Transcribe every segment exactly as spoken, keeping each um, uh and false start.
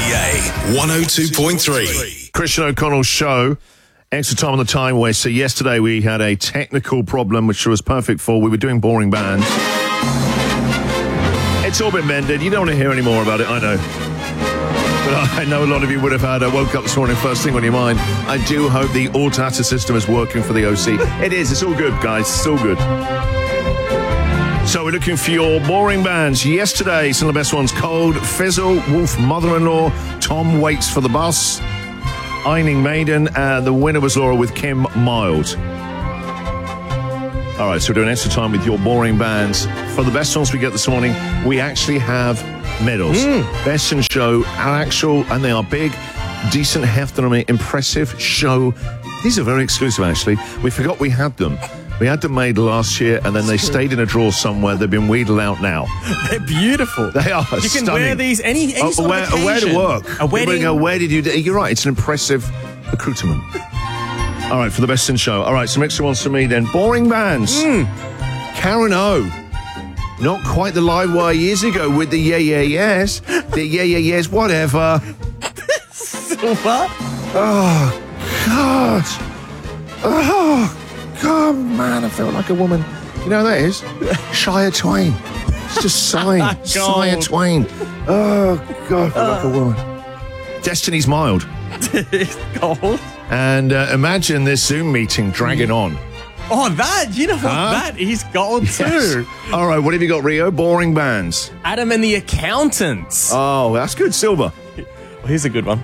A one oh two point three. Christian O'Connell Show. Extra time on the time waster. Yesterday we had a technical problem which was perfect for. We were doing boring bands. It's all been mended. You don't want to hear any more about it, I know. But I know a lot of you would have had a woke up this morning first thing on your mind. I do hope the Auto-Data system is working for the O C. It is. It's all good, guys. It's all good. So we're looking for your boring bands. Yesterday, some of the best ones. Cold, Fizzle, Wolf Mother-in-Law, Tom Waits for the Bus, Ironing Maiden, and the winner was Laura with Kim Mild. All right, so we're doing extra time with your boring bands. For the best ones we get this morning, we actually have medals. Mm. Best in show, actual, and they are big, decent, heft on them, impressive show. These are very exclusive, actually. We forgot we had them. We had them made last year, and then they stayed in a drawer somewhere. They've been wheedled out now. They're beautiful. They are You stunning. can wear these any, any oh, sort where, of occasion. Where to work. A wedding. Go, where did you do? You're right. It's an impressive accoutrement. All right, for the best in show. All right, some extra ones for me then. Boring bands. Mm. Karen O. Not quite the live wire years ago with the yeah, yeah, yes. The yeah, yeah, yes, whatever. What? Oh, God. Oh, God, man, I felt like a woman. You know who that is? Shia Twain. It's just sighing. Shia Twain. Oh, God, I feel like a woman. Destiny's Mild. Gold. And uh, imagine this Zoom meeting dragging on. Oh, that, you know what, Huh? that is gold Yes. too. All right, what have you got, Rio? Boring bands. Adam and the Accountants. Oh, that's good, Silver. Well, here's a good one.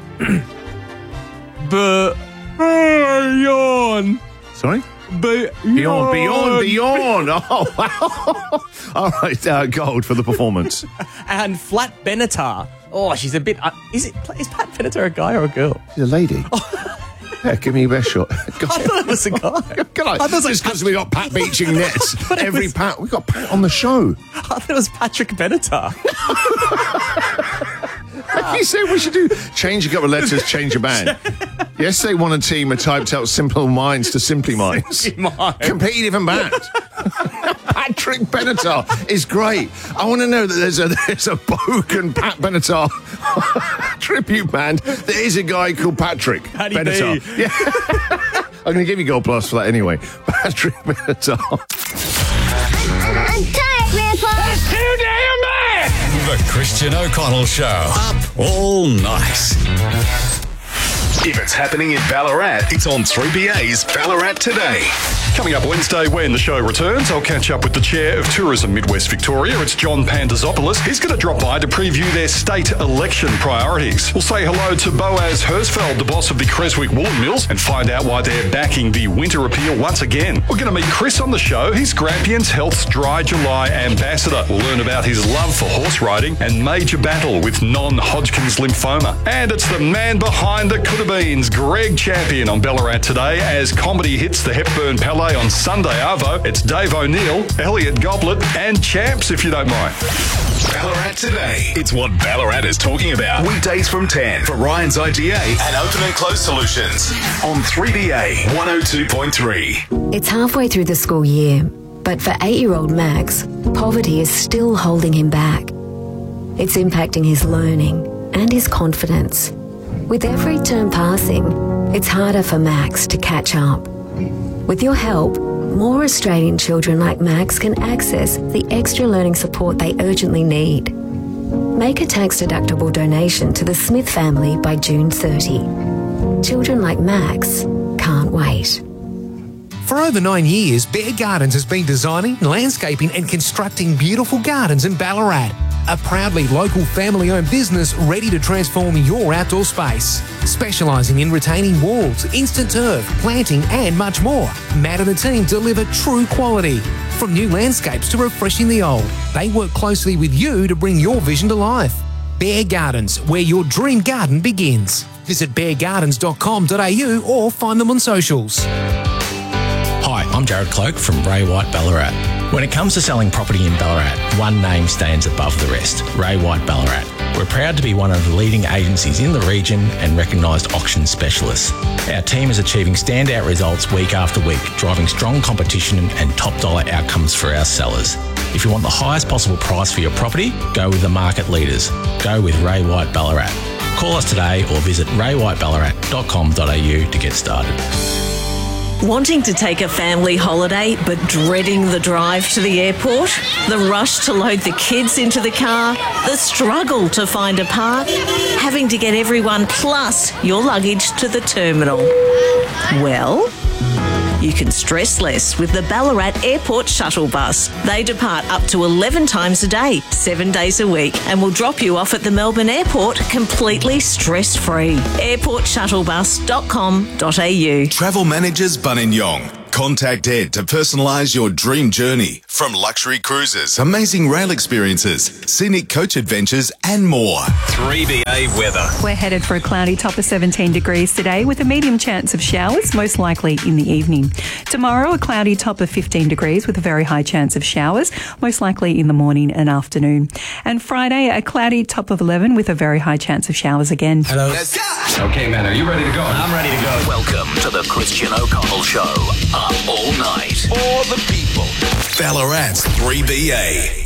But beyond, Sorry? beyond, Beyond, beyond, beyond. Oh, wow. All right, uh, gold for the performance. and Flat Benatar. Oh, she's a bit. Uh, is it? Is Pat Benatar a guy or a girl? She's a lady. Yeah, give me your best shot. I thought it was a guy. Can I? I thought it was Just like because we got Pat beaching nets. thought it Every was- Pat, we got Pat on the show. I thought it was Patrick Benatar. You said we should do change a couple of letters, change a band. Yesterday, one team had typed out Simple Minds to Simply Minds. Simply Minds. Completely different band. Patrick Benatar is great. I want to know that there's a there's a Bogan Pat Benatar tribute band. There is a guy called Patrick Paddy Benatar. B. Yeah. I'm going to give you gold plus for that anyway. Patrick Benatar. I'm tired, Grandpa. That's too damn bad! The Christian O'Connell Show. Up all night. If it's happening in Ballarat, it's on three B A's Ballarat Today. Coming up Wednesday when the show returns, I'll catch up with the Chair of Tourism Midwest Victoria. It's John Pandazopoulos. He's going to drop by to preview their state election priorities. We'll say hello to Boaz Hersfeld, the boss of the Creswick Woolen Mills, and find out why they're backing the winter appeal once again. We're going to meet Chris on the show. He's Grampians Health's Dry July ambassador. We'll learn about his love for horse riding and major battle with non-Hodgkin's lymphoma. And it's the man behind the could-have-beens, Greg Champion on Ballarat Today as comedy hits the Hepburn Palais on Sunday Arvo. It's Dave O'Neill, Elliot Goblet, and Champs, if you don't mind. Ballarat Today. It's what Ballarat is talking about. Weekdays from ten for Ryan's I D A and Open and Close Solutions on three B A one oh two point three. It's halfway through the school year, but for eight-year-old Max, poverty is still holding him back. It's impacting his learning and his confidence. With every term passing, it's harder for Max to catch up. With your help, more Australian children like Max can access the extra learning support they urgently need. Make a tax-deductible donation to the Smith family by June thirtieth. Children like Max can't wait. For over nine years, Bear Gardens has been designing, landscaping and constructing beautiful gardens in Ballarat. A proudly local family-owned business ready to transform your outdoor space. Specialising in retaining walls, instant turf, planting and much more. Matt and the team deliver true quality. From new landscapes to refreshing the old, they work closely with you to bring your vision to life. Bear Gardens, where your dream garden begins. Visit bear gardens dot com dot a u or find them on socials. Hi, I'm Jared Cloak from Ray White Ballarat. When it comes to selling property in Ballarat, one name stands above the rest, Ray White Ballarat. We're proud to be one of the leading agencies in the region and recognised auction specialists. Our team is achieving standout results week after week, driving strong competition and top dollar outcomes for our sellers. If you want the highest possible price for your property, go with the market leaders. Go with Ray White Ballarat. Call us today or visit ray white ballarat dot com dot a u to get started. Wanting to take a family holiday but dreading the drive to the airport? The rush to load the kids into the car? The struggle to find a park? Having to get everyone plus your luggage to the terminal? Well, you can stress less with the Ballarat Airport Shuttle Bus. They depart up to eleven times a day, seven days a week, and will drop you off at the Melbourne Airport completely stress-free. airport shuttle bus dot com dot a u. Travel Managers Buninyong. Contact Ed to personalise your dream journey. From luxury cruises, amazing rail experiences, scenic coach adventures and more. three B A weather. We're headed for a cloudy top of seventeen degrees today with a medium chance of showers, most likely in the evening. Tomorrow, a cloudy top of fifteen degrees with a very high chance of showers, most likely in the morning and afternoon. And Friday, a cloudy top of eleven with a very high chance of showers again. Hello. Let's go! Okay, man, are you ready to go? I'm ready to go. Welcome to the Christian O'Connell Show. Up all night. For the people. Ballarat's three B A.